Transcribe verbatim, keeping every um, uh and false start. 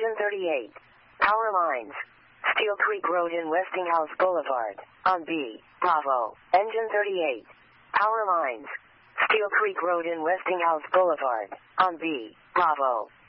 Engine thirty-eight. Power lines. Steel Creek Road in Westinghouse Boulevard. On B. Bravo. Engine thirty-eight. Power lines. Steel Creek Road in Westinghouse Boulevard. On B. Bravo.